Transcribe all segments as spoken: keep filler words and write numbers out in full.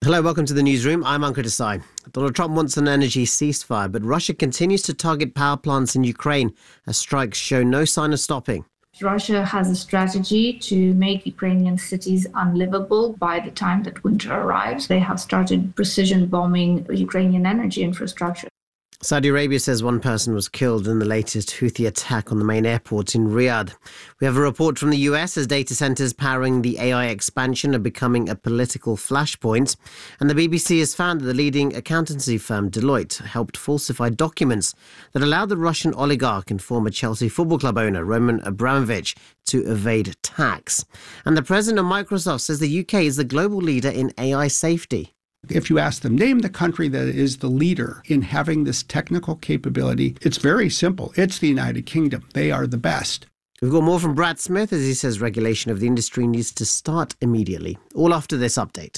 Hello, welcome to the newsroom. I'm Ankur Desai. Donald Trump wants an energy ceasefire, but Russia continues to target power plants in Ukraine as strikes show no sign of stopping. Russia has a strategy to make Ukrainian cities unlivable by the time that winter arrives. They have started precision bombing Ukrainian energy infrastructure. Saudi Arabia says one person was killed in the latest Houthi attack on the main airport in Riyadh. We have a report from the U S as data centres powering the A I expansion are becoming a political flashpoint. And the B B C has found that the leading accountancy firm Deloitte helped falsify documents that allowed the Russian oligarch and former Chelsea Football Club owner Roman Abramovich to evade tax. And the president of Microsoft says the U K is the global leader in A I safety. If you ask them, name the country that is the leader in having this technical capability, it's very simple. It's the United Kingdom. They are the best. We've got more from Brad Smith as he says regulation of the industry needs to start immediately. All after this update.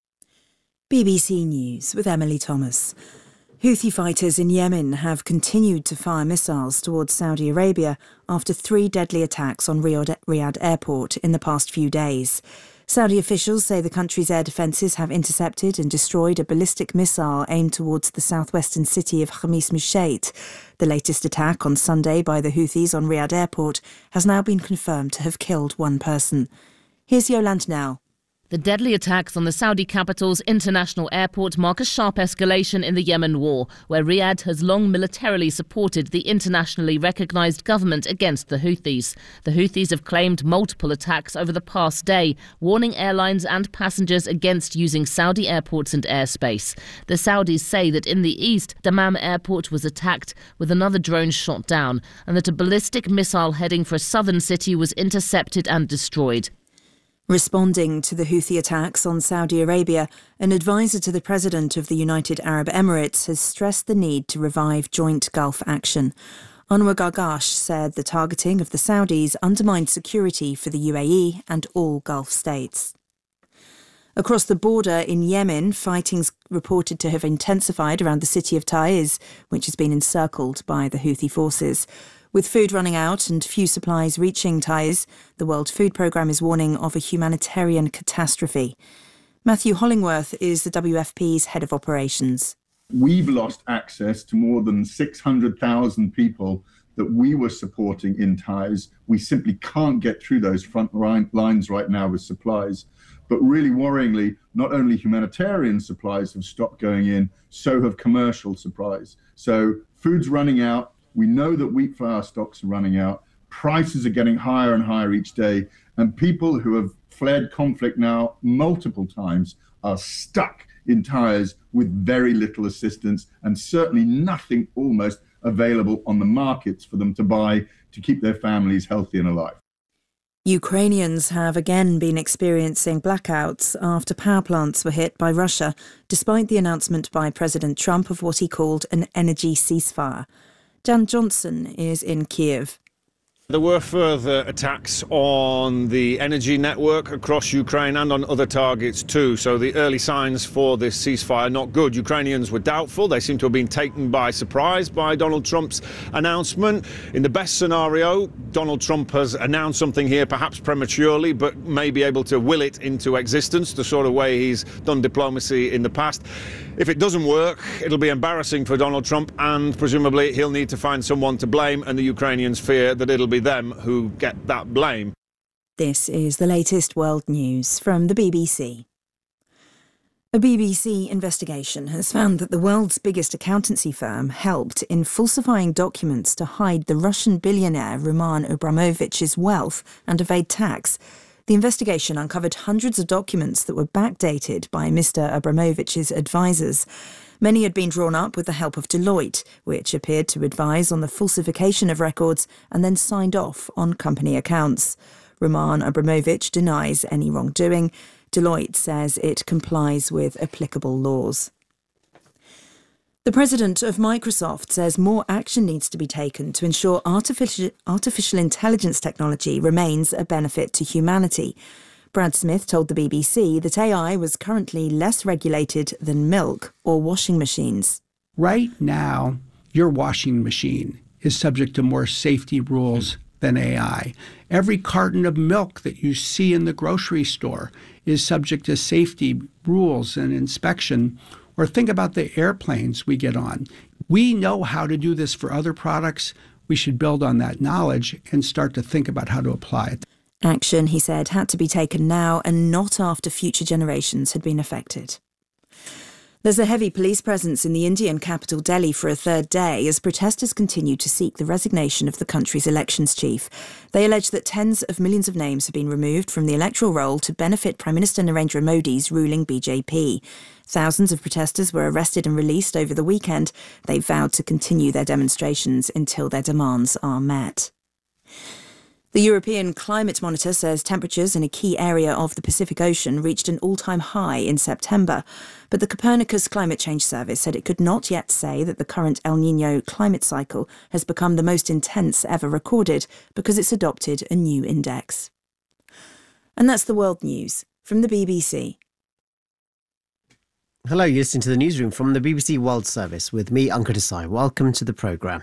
B B C News with Emily Thomas. Houthi fighters in Yemen have continued to fire missiles towards Saudi Arabia after three deadly attacks on Riyadh, Riyadh Airport in the past few days. Saudi officials say the country's air defences have intercepted and destroyed a ballistic missile aimed towards the southwestern city of Khamis Musheit. The latest attack on Sunday by the Houthis on Riyadh Airport has now been confirmed to have killed one person. Here's Yolande Now. The deadly attacks on the Saudi capital's international airport mark a sharp escalation in the Yemen war, where Riyadh has long militarily supported the internationally recognised government against the Houthis. The Houthis have claimed multiple attacks over the past day, warning airlines and passengers against using Saudi airports and airspace. The Saudis say that in the east, Dammam airport was attacked with another drone shot down, and that a ballistic missile heading for a southern city was intercepted and destroyed. Responding to the Houthi attacks on Saudi Arabia, an advisor to the President of the United Arab Emirates has stressed the need to revive joint Gulf action. Anwar Gargash said the targeting of the Saudis undermined security for the U A E and all Gulf states. Across the border in Yemen, fighting's reported to have intensified around the city of Taiz, which has been encircled by the Houthi forces. With food running out and few supplies reaching Taiz, the World Food Programme is warning of a humanitarian catastrophe. Matthew Hollingworth is the W F P's head of operations. We've lost access to more than six hundred thousand people that we were supporting in Taiz. We simply can't get through those front lines right now with supplies. But really worryingly, not only humanitarian supplies have stopped going in, so have commercial supplies. So food's running out. We know that wheat flour stocks are running out. Prices are getting higher and higher each day. And people who have fled conflict now multiple times are stuck in Taiz with very little assistance and certainly nothing almost available on the markets for them to buy to keep their families healthy and alive. Ukrainians have again been experiencing blackouts after power plants were hit by Russia, despite the announcement by President Trump of what he called an energy ceasefire. Dan Johnson is in Kiev. There were further attacks on the energy network across Ukraine and on other targets too, so the early signs for this ceasefire are not good. Ukrainians were doubtful. They seem to have been taken by surprise by Donald Trump's announcement. In the best scenario, Donald Trump has announced something here, perhaps prematurely, but may be able to will it into existence, the sort of way he's done diplomacy in the past. If it doesn't work, it'll be embarrassing for Donald Trump, and presumably he'll need to find someone to blame, and the Ukrainians fear that it'll be them who get that blame. This is the latest world news from the B B C. A B B C investigation has found that the world's biggest accountancy firm helped in falsifying documents to hide the Russian billionaire Roman Abramovich's wealth and evade tax. The investigation uncovered hundreds of documents that were backdated by Mister Abramovich's advisors. Many had been drawn up with the help of Deloitte, which appeared to advise on the falsification of records and then signed off on company accounts. Roman Abramovich denies any wrongdoing. Deloitte says it complies with applicable laws. The president of Microsoft says more action needs to be taken to ensure artificial, artificial intelligence technology remains a benefit to humanity. Brad Smith told the B B C that A I was currently less regulated than milk or washing machines. Right now, your washing machine is subject to more safety rules than A I. Every carton of milk that you see in the grocery store is subject to safety rules and inspection. Or think about the airplanes we get on. We know how to do this for other products. We should build on that knowledge and start to think about how to apply it. Action, he said, had to be taken now and not after future generations had been affected. There's a heavy police presence in the Indian capital Delhi for a third day as protesters continue to seek the resignation of the country's elections chief. They allege that tens of millions of names have been removed from the electoral roll to benefit Prime Minister Narendra Modi's ruling B J P. Thousands of protesters were arrested and released over the weekend. They vowed to continue their demonstrations until their demands are met. The European Climate Monitor says temperatures in a key area of the Pacific Ocean reached an all-time high in September. But the Copernicus Climate Change Service said it could not yet say that the current El Niño climate cycle has become the most intense ever recorded because it's adopted a new index. And that's the world news from the B B C. Hello, you're listening to the newsroom from the B B C World Service with me, Ankur Desai. Welcome to the programme.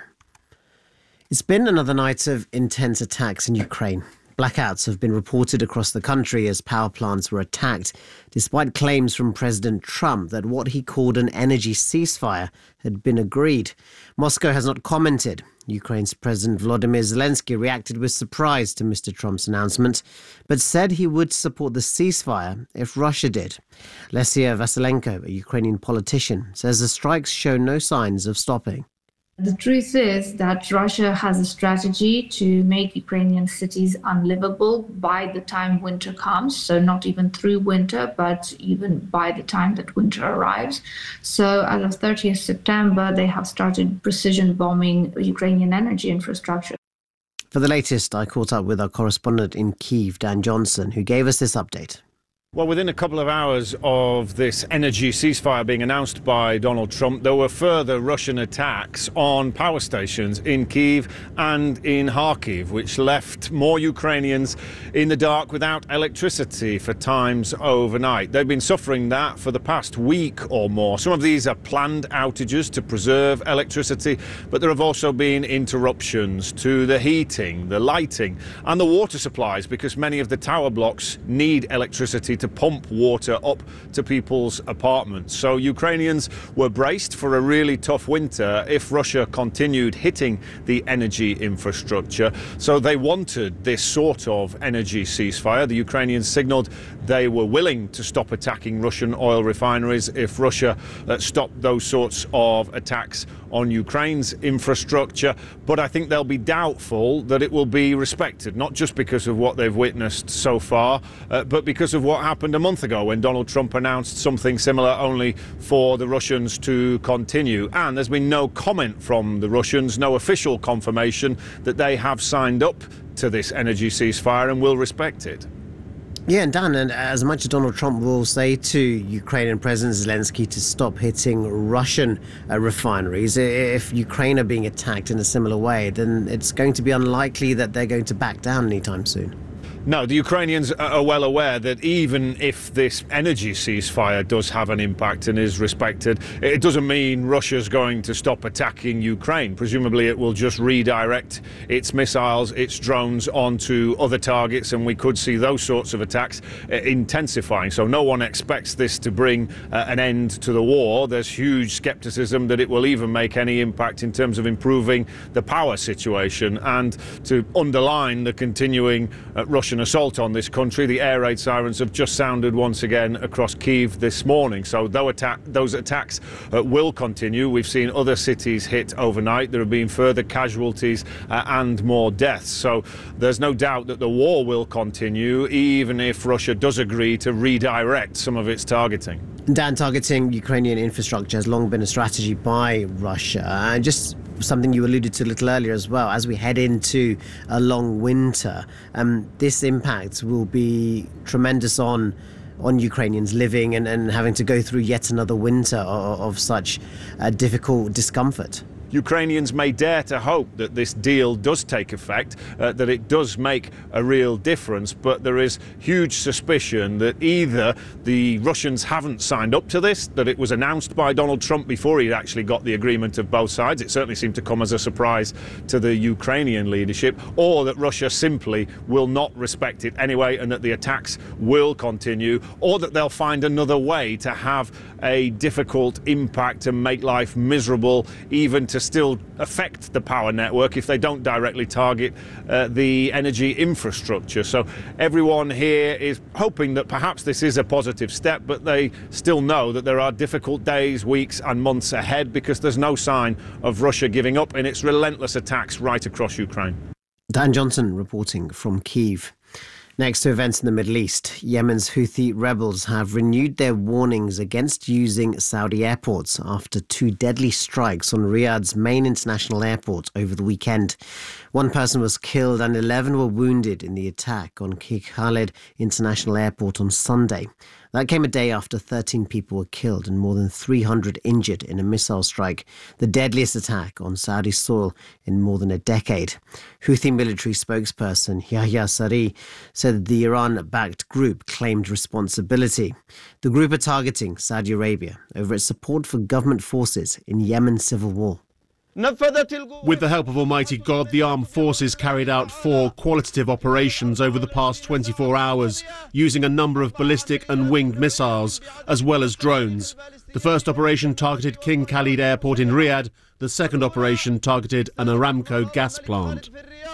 It's been another night of intense attacks in Ukraine. Blackouts have been reported across the country as power plants were attacked, despite claims from President Trump that what he called an energy ceasefire had been agreed. Moscow has not commented. Ukraine's President Volodymyr Zelensky reacted with surprise to Mister Trump's announcement, but said he would support the ceasefire if Russia did. Lesia Vasilenko, a Ukrainian politician, says the strikes show no signs of stopping. The truth is that Russia has a strategy to make Ukrainian cities unlivable by the time winter comes. So not even through winter, but even by the time that winter arrives. So as of thirtieth September, they have started precision bombing Ukrainian energy infrastructure. For the latest, I caught up with our correspondent in Kyiv, Dan Johnson, who gave us this update. Well, within a couple of hours of this energy ceasefire being announced by Donald Trump, there were further Russian attacks on power stations in Kyiv and in Kharkiv, which left more Ukrainians in the dark without electricity for times overnight. They've been suffering that for the past week or more. Some of these are planned outages to preserve electricity, but there have also been interruptions to the heating, the lighting and the water supplies because many of the tower blocks need electricity to to pump water up to people's apartments. So Ukrainians were braced for a really tough winter if Russia continued hitting the energy infrastructure. So they wanted this sort of energy ceasefire. The Ukrainians signalled they were willing to stop attacking Russian oil refineries if Russia uh, stopped those sorts of attacks on Ukraine's infrastructure. But I think they'll be doubtful that it will be respected, not just because of what they've witnessed so far, uh, but because of what happened happened a month ago when Donald Trump announced something similar, only for the Russians to continue. And there's been no comment from the Russians, no official confirmation that they have signed up to this energy ceasefire and will respect it. Yeah, and Dan, and as much as Donald Trump will say to Ukrainian President Zelensky to stop hitting Russian uh, refineries, if Ukraine are being attacked in a similar way, then it's going to be unlikely that they're going to back down anytime soon. No, the Ukrainians are well aware that even if this energy ceasefire does have an impact and is respected, it doesn't mean Russia's going to stop attacking Ukraine. Presumably it will just redirect its missiles, its drones onto other targets, and we could see those sorts of attacks intensifying. So no one expects this to bring uh, an end to the war. There's huge skepticism that it will even make any impact in terms of improving the power situation. And to underline the continuing uh, Russian assault on this country, the air raid sirens have just sounded once again across Kyiv this morning. So those, attack, those attacks uh, will continue. We've seen other cities hit overnight. There have been further casualties uh, and more deaths. So there's no doubt that the war will continue, even if Russia does agree to redirect some of its targeting. Dan, targeting Ukrainian infrastructure has long been a strategy by Russia. And just something you alluded to a little earlier as well, as we head into a long winter, um, this impact will be tremendous on on Ukrainians living and, and having to go through yet another winter of, of such uh, difficult discomfort. Ukrainians may dare to hope that this deal does take effect, uh, that it does make a real difference, but there is huge suspicion that either the Russians haven't signed up to this, that it was announced by Donald Trump before he'd actually got the agreement of both sides. It certainly seemed to come as a surprise to the Ukrainian leadership, or that Russia simply will not respect it anyway and that the attacks will continue, or that they'll find another way to have a difficult impact and make life miserable, even to still affect the power network if they don't directly target uh, the energy infrastructure. So everyone here is hoping that perhaps this is a positive step, but they still know that there are difficult days, weeks and months ahead, because there's no sign of Russia giving up in its relentless attacks right across Ukraine. Dan Johnson reporting from Kyiv. Next to events in the Middle East, Yemen's Houthi rebels have renewed their warnings against using Saudi airports after two deadly strikes on Riyadh's main international airport over the weekend. One person was killed and eleven were wounded in the attack on King Khalid International Airport on Sunday. That came a day after thirteen people were killed and more than three hundred injured in a missile strike, the deadliest attack on Saudi soil in more than a decade. Houthi military spokesperson Yahya Saree said that the Iran-backed group claimed responsibility. The group are targeting Saudi Arabia over its support for government forces in Yemen's civil war. With the help of Almighty God, the armed forces carried out four qualitative operations over the past twenty-four hours, using a number of ballistic and winged missiles, as well as drones. The first operation targeted King Khalid Airport in Riyadh. The second operation targeted an Aramco gas plant.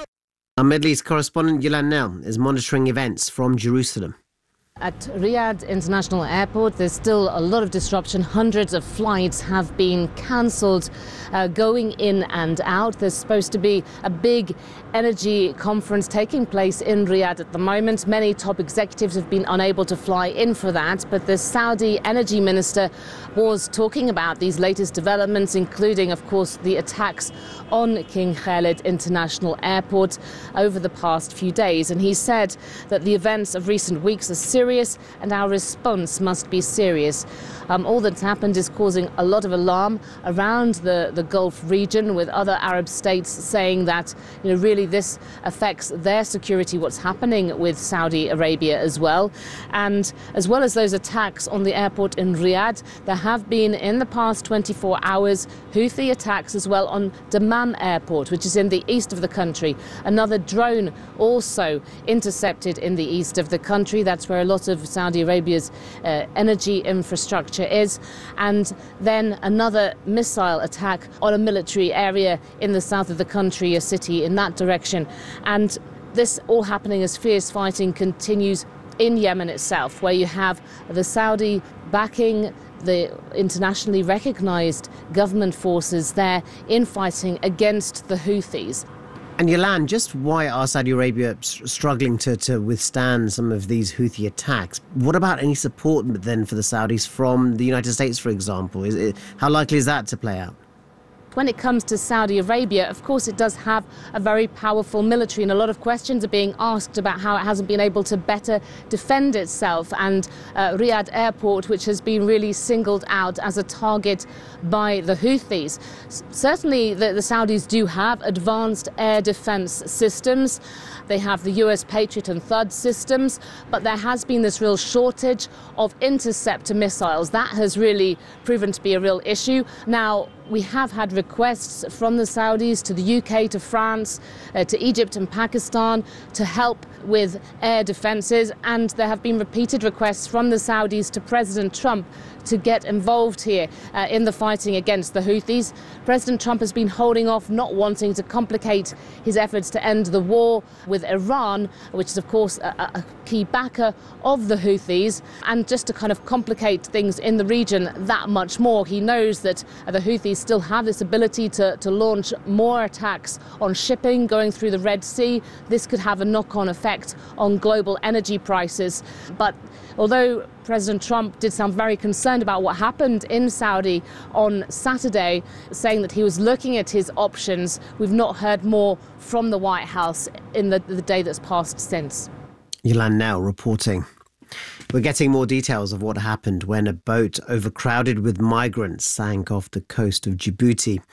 Our Middle East correspondent Yulan Nell is monitoring events from Jerusalem. At Riyadh International Airport, there's still a lot of disruption. Hundreds of flights have been cancelled, uh, going in and out. There's supposed to be a big energy conference taking place in Riyadh at the moment. Many top executives have been unable to fly in for that, but the Saudi energy minister was talking about these latest developments, including, of course, the attacks on King Khalid International Airport over the past few days. And he said that the events of recent weeks are serious and our response must be serious. Um, all that's happened is causing a lot of alarm around the, the Gulf region, with other Arab states saying that, you know, really this affects their security, what's happening with Saudi Arabia as well. And as well as those attacks on the airport in Riyadh, there have been in the past twenty-four hours Houthi attacks as well on Dammam Airport, which is in the east of the country. Another drone also intercepted in the east of the country. That's where a lot of Saudi Arabia's uh, energy infrastructure is. And then another missile attack on a military area in the south of the country, a city in that direction. And this all happening as fierce fighting continues in Yemen itself, where you have the Saudi backing the internationally recognized government forces there in fighting against the Houthis. And Yulan, just why are Saudi Arabia struggling to, to withstand some of these Houthi attacks? What about any support then for the Saudis from the United States, for example? Is it, how likely is that to play out? When it comes to Saudi Arabia, of course, it does have a very powerful military, and a lot of questions are being asked about how it hasn't been able to better defend itself. And uh, Riyadh Airport, which has been really singled out as a target by the Houthis. S- certainly, the, the Saudis do have advanced air defense systems. They have the U S Patriot and Thud systems, but there has been this real shortage of interceptor missiles. That has really proven to be a real issue. Now, we have had requests from the Saudis to the U K, to France, uh, to Egypt and Pakistan to help with air defences, and there have been repeated requests from the Saudis to President Trump to get involved here uh, in the fighting against the Houthis. President Trump has been holding off, not wanting to complicate his efforts to end the war with Iran, which is of course a, a key backer of the Houthis, and just to kind of complicate things in the region that much more. He knows that uh, the Houthis still have this ability to, to launch more attacks on shipping going through the Red Sea. This could have a knock-on effect on global energy prices. But although President Trump did sound very concerned about what happened in Saudi on Saturday, saying that he was looking at his options, we've not heard more from the White House in the, the day that's passed since. Yulan Nell reporting. We're getting more details of what happened when a boat overcrowded with migrants sank off the coast of Djibouti.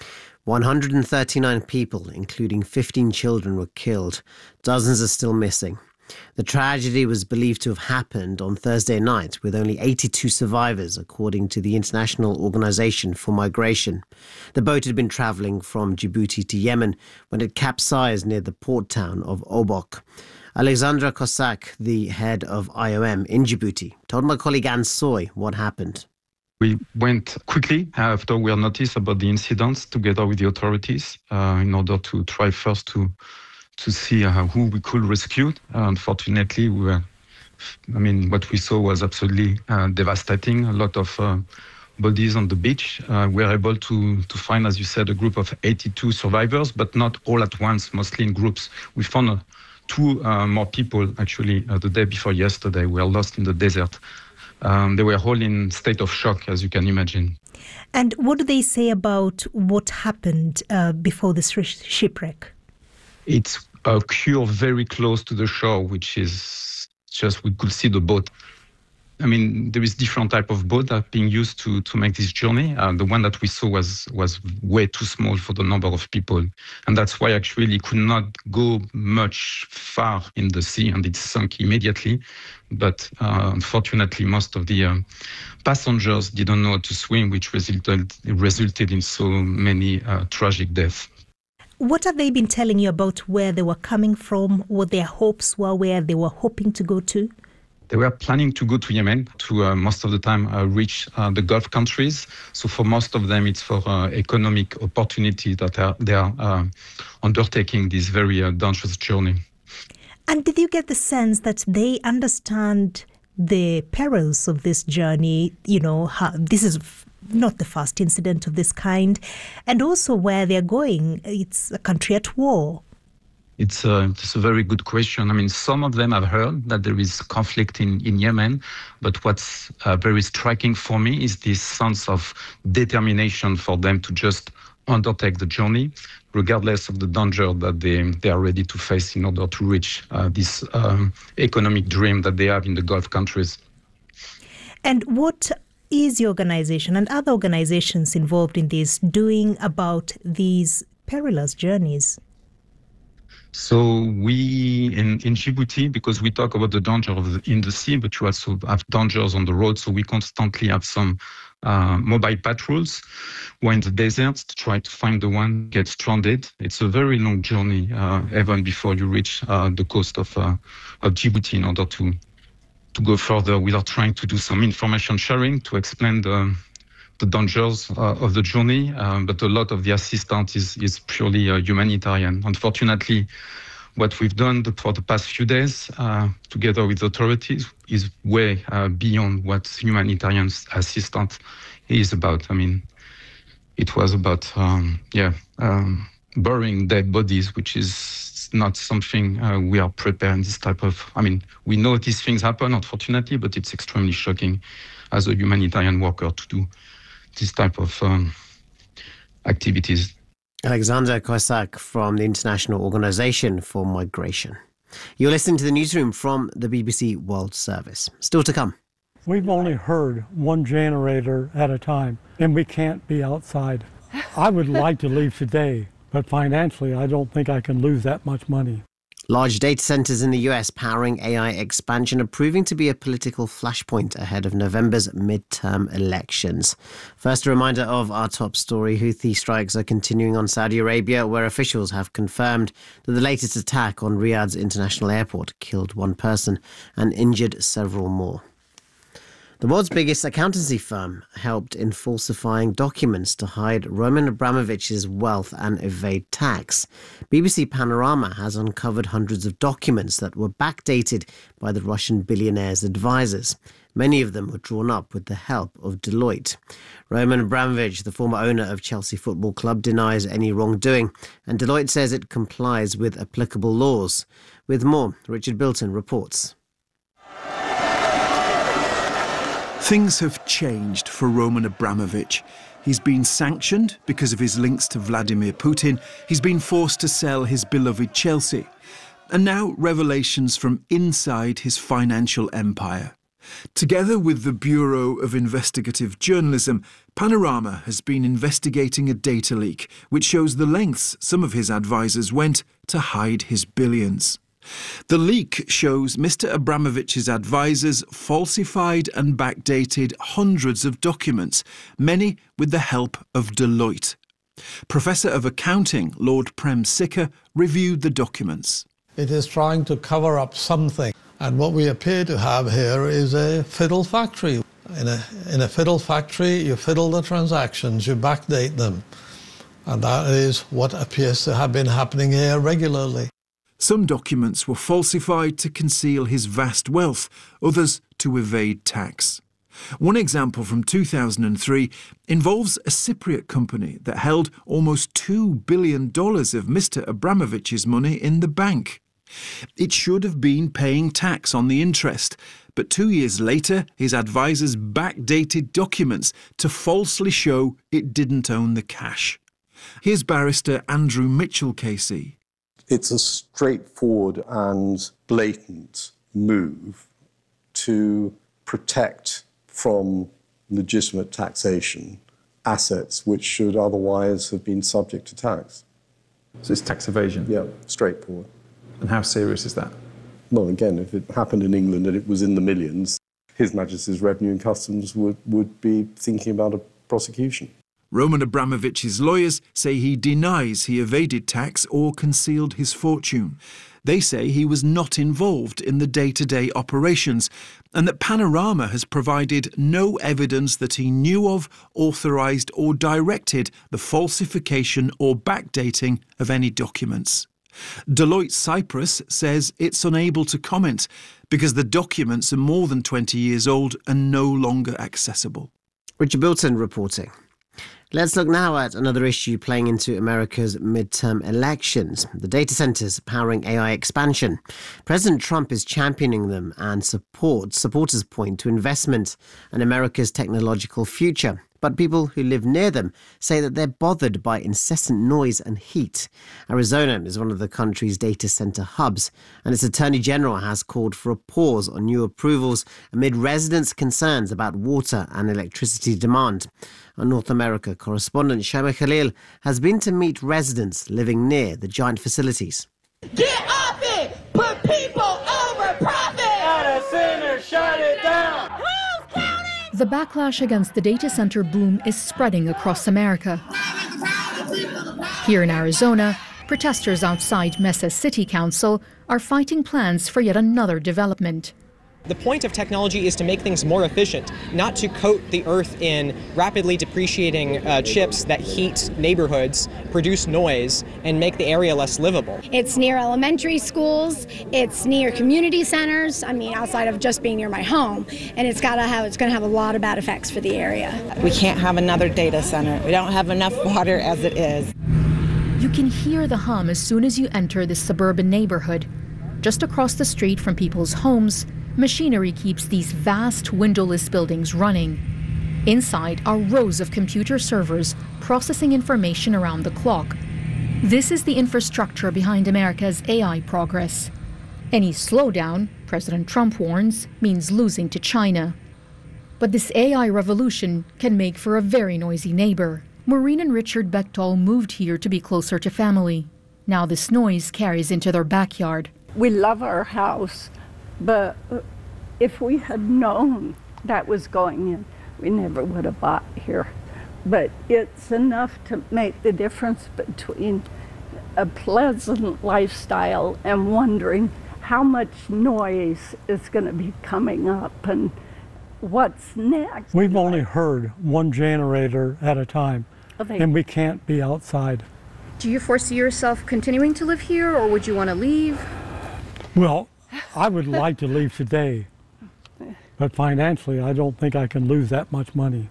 one hundred thirty-nine people, including fifteen children, were killed. Dozens are still missing. The tragedy was believed to have happened on Thursday night, with only eighty-two survivors, according to the International Organization for Migration. The boat had been travelling from Djibouti to Yemen when it capsized near the port town of Obok. Alexandra Cossack, the head of I O M in Djibouti, told my colleague Anne Soy what happened. We went quickly after we had noticed about the incidents together with the authorities uh, in order to try first to to see uh, who we could rescue. Uh, unfortunately, we were, I mean, what we saw was absolutely uh, devastating. A lot of uh, bodies on the beach. Uh, we were able to, to find, as you said, a group of eighty-two survivors, but not all at once, mostly in groups. We found uh, two uh, more people, actually, uh, the day before yesterday. We were lost in the desert. Um, they were all in state of shock, as you can imagine. And what do they say about what happened uh, before this shipwreck? It's occurred very close to the shore, which is just, we could see the boat. I mean, there is different type of boat that are being used to, to make this journey. Uh, the one that we saw was was way too small for the number of people. And that's why actually it could not go much far in the sea, and it sunk immediately. But uh, unfortunately, most of the uh, passengers didn't know how to swim, which resulted, resulted in so many uh, tragic deaths. What have they been telling you about where they were coming from, what their hopes were, where they were hoping to go to? They were planning to go to Yemen to uh, most of the time uh, reach uh, the Gulf countries. So for most of them, it's for uh, economic opportunity that are, they are uh, undertaking this very uh, dangerous journey. And did you get the sense that they understand the perils of this journey? You know, how, this is not the first incident of this kind, and also where they're going. It's a country at war. It's a, it's a very good question. I mean, some of them have heard that there is conflict in, in Yemen, but what's uh, very striking for me is this sense of determination for them to just undertake the journey, regardless of the danger that they, they are ready to face in order to reach uh, this um, economic dream that they have in the Gulf countries. And what is the organization and other organizations involved in this doing about these perilous journeys? So we, in, in Djibouti, because we talk about the danger of the, in the sea, but you also have dangers on the road, so we constantly have some uh, mobile patrols who are in the deserts to try to find the one who gets stranded. It's a very long journey, uh, even before you reach uh, the coast of, uh, of Djibouti in order to to go further without trying to do some information sharing to explain the, the dangers uh, of the journey. Um, but a lot of the assistance is, is purely uh, humanitarian. Unfortunately, what we've done for the past few days, uh, together with authorities, is way uh, beyond what humanitarian assistance is about. I mean, it was about, um, yeah, um, burying dead bodies, which is not something uh, we are prepared in this type of, I mean, we know these things happen, unfortunately, but it's extremely shocking as a humanitarian worker to do this type of um, activities. Alexandra Cossack from the International Organization for Migration. You're listening to the newsroom from the B B C World Service. Still to come. We've only heard one generator at a time, and we can't be outside. I would like to leave today, but financially, I don't think I can lose that much money. Large data centers in the U S powering A I expansion are proving to be a political flashpoint ahead of November's midterm elections. First, a reminder of our top story. Houthi strikes are continuing on Saudi Arabia, where officials have confirmed that the latest attack on Riyadh's international airport killed one person and injured several more. The world's biggest accountancy firm helped in falsifying documents to hide Roman Abramovich's wealth and evade tax. B B C Panorama has uncovered hundreds of documents that were backdated by the Russian billionaire's advisors. Many of them were drawn up with the help of Deloitte. Roman Abramovich, the former owner of Chelsea Football Club, denies any wrongdoing, and Deloitte says it complies with applicable laws. With more, Richard Bilton reports. Things have changed for Roman Abramovich. He's been sanctioned because of his links to Vladimir Putin. He's been forced to sell his beloved Chelsea. And now revelations from inside his financial empire. Together with the Bureau of Investigative Journalism, Panorama has been investigating a data leak which shows the lengths some of his advisers went to hide his billions. The leak shows Mister Abramovich's advisers falsified and backdated hundreds of documents, many with the help of Deloitte. Professor of Accounting Lord Prem Sikka reviewed the documents. It is trying to cover up something, and what we appear to have here is a fiddle factory. In a, in a fiddle factory, you fiddle the transactions, you backdate them, and that is what appears to have been happening here regularly. Some documents were falsified to conceal his vast wealth, others to evade tax. One example from two thousand three involves a Cypriot company that held almost two billion dollars of Mister Abramovich's money in the bank. It should have been paying tax on the interest, but two years later his advisers backdated documents to falsely show it didn't own the cash. Here's barrister Andrew Mitchell K C. It's a straightforward and blatant move to protect from legitimate taxation assets which should otherwise have been subject to tax. So it's tax evasion? Yeah, straightforward. And how serious is that? Well, again, if it happened in England and it was in the millions, His Majesty's Revenue and Customs would, would be thinking about a prosecution. Roman Abramovich's lawyers say he denies he evaded tax or concealed his fortune. They say he was not involved in the day-to-day operations and that Panorama has provided no evidence that he knew of, authorised or directed the falsification or backdating of any documents. Deloitte Cyprus says it's unable to comment because the documents are more than twenty years old and no longer accessible. Richard Bilton reporting. Let's look now at another issue playing into America's midterm elections, the data centers powering A I expansion. President Trump is championing them and supports supporters point to investment in America's technological future. But people who live near them say that they're bothered by incessant noise and heat. Arizona is one of the country's data center hubs, and its Attorney General has called for a pause on new approvals amid residents' concerns about water and electricity demand. Our North America correspondent Shoma Khalil has been to meet residents living near the giant facilities. Get off it! Put people over profit! Data center, shut it down! The backlash against the data center boom is spreading across America. Here in Arizona, protesters outside Mesa City Council are fighting plans for yet another development. The point of technology is to make things more efficient, not to coat the earth in rapidly depreciating uh, chips that heat neighborhoods, produce noise, and make the area less livable. It's near elementary schools, it's near community centers, I mean, outside of just being near my home, and it's gotta have, it's gonna have a lot of bad effects for the area. We can't have another data center. We don't have enough water as it is. You can hear the hum as soon as you enter this suburban neighborhood. Just across the street from people's homes, machinery keeps these vast windowless buildings running. Inside are rows of computer servers processing information around the clock. This is the infrastructure behind America's A I progress. Any slowdown, President Trump warns, means losing to China. But this A I revolution can make for a very noisy neighbor. Maureen and Richard Bechtel moved here to be closer to family. Now this noise carries into their backyard. We love our house. But if we had known that was going in, we never would have bought here. But it's enough to make the difference between a pleasant lifestyle and wondering how much noise is going to be coming up and what's next. We've only heard one generator at a time, okay. And we can't be outside. Do you foresee yourself continuing to live here, or would you want to leave? Well, I would like to leave today, but financially, I don't think I can lose that much money.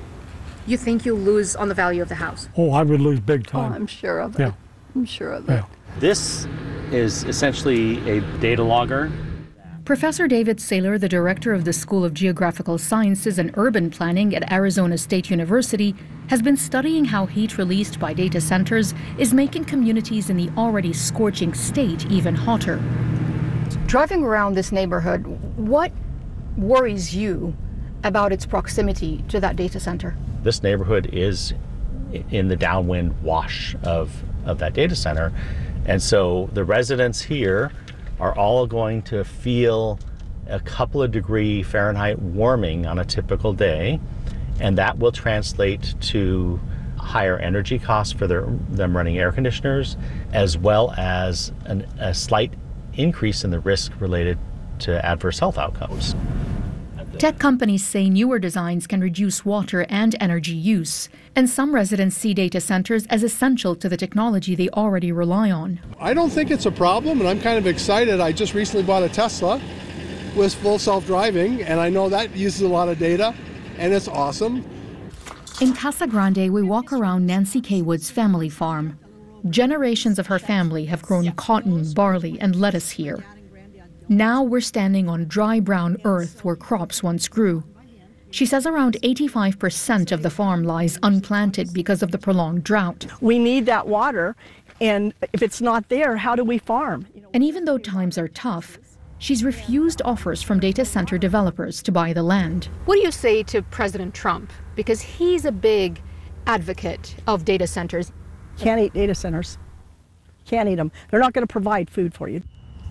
You think you'll lose on the value of the house? Oh, I would lose big time. Oh, I'm sure of it. Yeah. I'm sure of it. Yeah. This is essentially a data logger. Professor David Saylor, the director of the School of Geographical Sciences and Urban Planning at Arizona State University, has been studying how heat released by data centers is making communities in the already scorching state even hotter. Driving around this neighborhood, what worries you about its proximity to that data center? This neighborhood is in the downwind wash of, of that data center. And so the residents here are all going to feel a couple of degree Fahrenheit warming on a typical day. And that will translate to higher energy costs for their, them running air conditioners, as well as an, a slight increase in the risk related to adverse health outcomes. Tech companies say newer designs can reduce water and energy use, and some residents see data centers as essential to the technology they already rely on. I don't think it's a problem, and I'm kind of excited. I just recently bought a Tesla with full self-driving, and I know that uses a lot of data, and it's awesome. In Casa Grande, we walk around Nancy Kaywood's family farm. Generations of her family have grown cotton, barley, and lettuce here. Now we're standing on dry brown earth where crops once grew. She says around eighty-five percent of the farm lies unplanted because of the prolonged drought. We need that water, and if it's not there, how do we farm? And even though times are tough, she's refused offers from data center developers to buy the land. What do you say to President Trump? Because he's a big advocate of data centers. Can't eat data centers. Can't eat them. They're not going to provide food for you.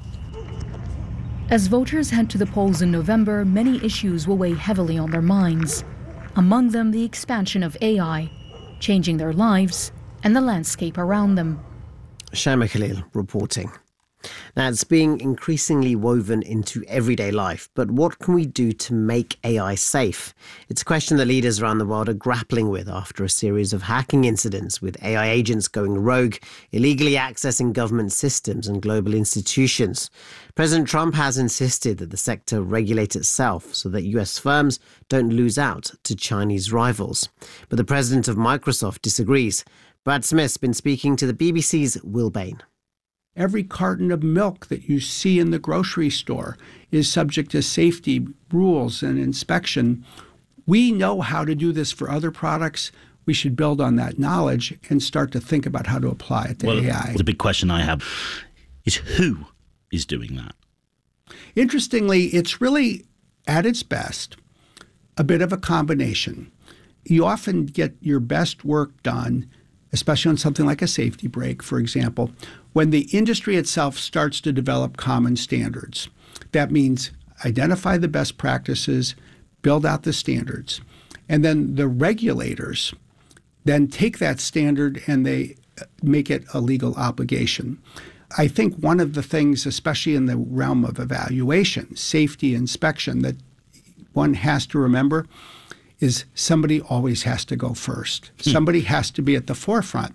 As voters head to the polls in November, many issues will weigh heavily on their minds. Among them, the expansion of A I, changing their lives and the landscape around them. Shama Khalil reporting. Now, it's being increasingly woven into everyday life, but what can we do to make A I safe? It's a question that leaders around the world are grappling with after a series of hacking incidents with A I agents going rogue, illegally accessing government systems and global institutions. President Trump has insisted that the sector regulate itself so that U S firms don't lose out to Chinese rivals. But the president of Microsoft disagrees. Brad Smith's been speaking to the B B C's Will Bain. Every carton of milk that you see in the grocery store is subject to safety rules and inspection. We know how to do this for other products. We should build on that knowledge and start to think about how to apply it to well, A I. The big question I have is who is doing that? Interestingly, it's really, at its best, a bit of a combination. You often get your best work done, especially on something like a safety brake, for example, when the industry itself starts to develop common standards. That means identify the best practices, build out the standards, and then the regulators then take that standard and they make it a legal obligation. I think one of the things, especially in the realm of evaluation, safety, inspection, that one has to remember is somebody always has to go first. Hmm. Somebody has to be at the forefront.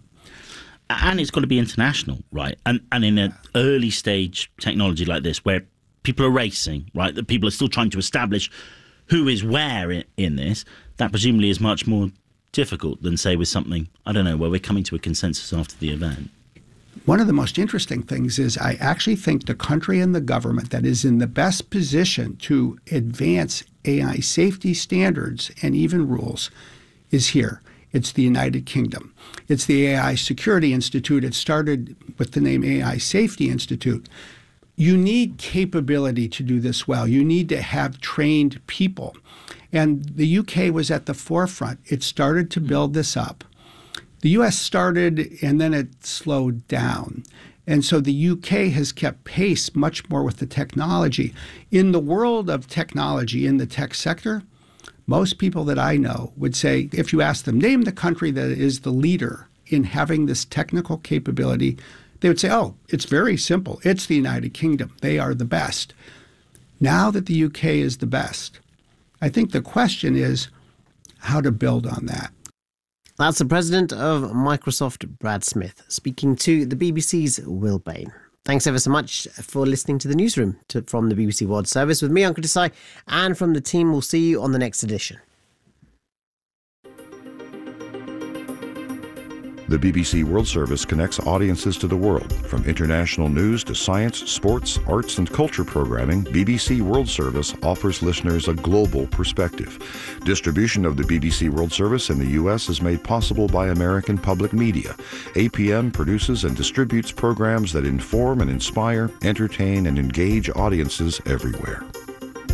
And it's got to be international, right? And and in an early stage technology like this, where people are racing, right? That people are still trying to establish who is where in, in this, that presumably is much more difficult than, say, with something, I don't know, where we're coming to a consensus after the event. One of the most interesting things is I actually think the country and the government that is in the best position to advance A I safety standards and even rules is here. It's the United Kingdom. It's the A I Security Institute. It started with the name A I Safety Institute. You need capability to do this well. You need to have trained people. And the U K was at the forefront. It started to build this up. The U S started and then it slowed down. And so the U K has kept pace much more with the technology. In the world of technology, in the tech sector, most people that I know would say, if you ask them, name the country that is the leader in having this technical capability, they would say, oh, it's very simple. It's the United Kingdom. They are the best. Now that the U K is the best, I think the question is how to build on that. That's the president of Microsoft, Brad Smith, speaking to the B B C's Will Bain. Thanks ever so much for listening to the newsroom to, from the B B C World Service with me, Ankur Desai, and from the team. We'll see you on the next edition. The B B C World Service connects audiences to the world. From international news to science, sports, arts, and culture programming, B B C World Service offers listeners a global perspective. Distribution of the B B C World Service in the U S is made possible by American Public Media. A P M produces and distributes programs that inform and inspire, entertain, and engage audiences everywhere.